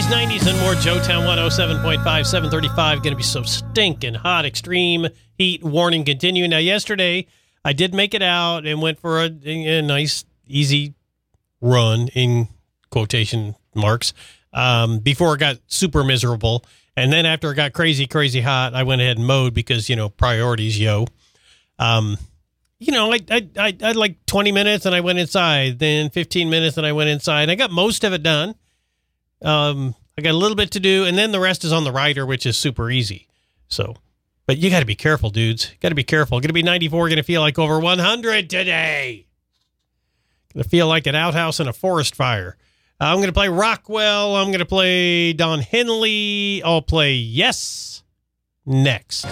90s, and more. Joetown 107.5, 735. Going to be so stinking hot. Extreme heat warning continuing. Now, yesterday, I did make it out and went for a nice, easy run, in quotation marks, before it got super miserable. And then after it got crazy, crazy hot, I went ahead and mowed because, priorities, yo. I like 20 minutes and I went inside, then 15 minutes and I went inside. I got most of it done. I got a little bit to do, and then the rest is on the rider, which is super easy. So, but you got to be careful, dudes. Got to be careful. Going to be 94, going to feel like over 100 today. Going to feel like an outhouse in a forest fire. I'm going to play Rockwell. I'm going to play Don Henley. I'll play Yes next.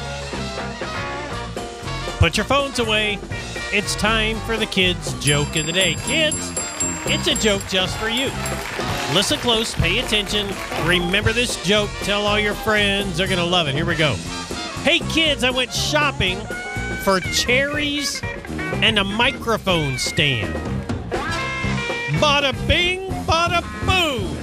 Put your phones away. It's time for the kids' joke of the day. Kids, it's a joke just for you. Listen close, pay attention, remember this joke, tell all your friends, they're going to love it. Here we go. Hey kids, I went shopping for cherries and a microphone stand. Bada bing, bada boom.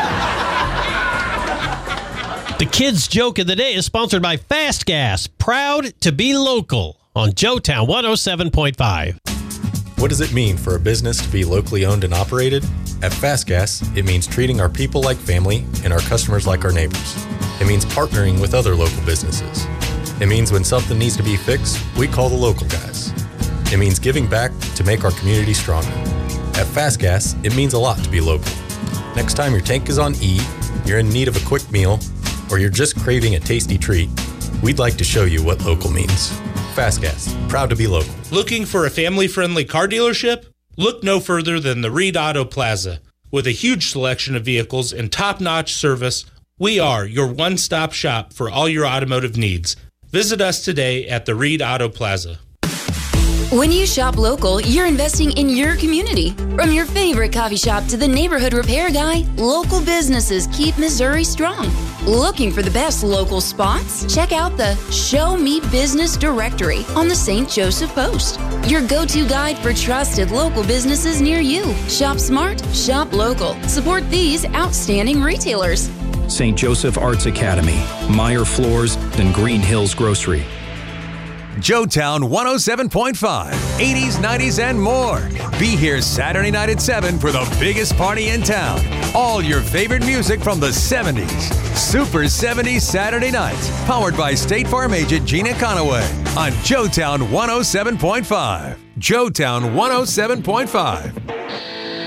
The kids' joke of the day is sponsored by Fast Gas, proud to be local on Joetown 107.5. What does it mean for a business to be locally owned and operated? At Fast Gas, it means treating our people like family and our customers like our neighbors. It means partnering with other local businesses. It means when something needs to be fixed, we call the local guys. It means giving back to make our community stronger. At Fast Gas, it means a lot to be local. Next time your tank is on E, you're in need of a quick meal, or you're just craving a tasty treat, we'd like to show you what local means. Fast Gas, proud to be local. Looking for a family-friendly car dealership? Look no further than the Reed Auto Plaza. With a huge selection of vehicles and top-notch service, we are your one-stop shop for all your automotive needs. Visit us today at the Reed Auto Plaza. When you shop local, you're investing in your community. From your favorite coffee shop to the neighborhood repair guy, local businesses keep Missouri strong. Looking for the best local spots? Check out the Show Me Business directory on the St. Joseph Post. Your go-to guide for trusted local businesses near you. Shop smart, shop local. Support these outstanding retailers. St. Joseph Arts Academy, Meyer Floors, then Green Hills Grocery. Joetown 107.5, 80s, 90s, and more. Be here Saturday night at 7 for the biggest party in town. All your favorite music from the 70s. Super 70s Saturday nights. Powered by State Farm agent Gina Conaway on Joetown 107.5. Joetown 107.5.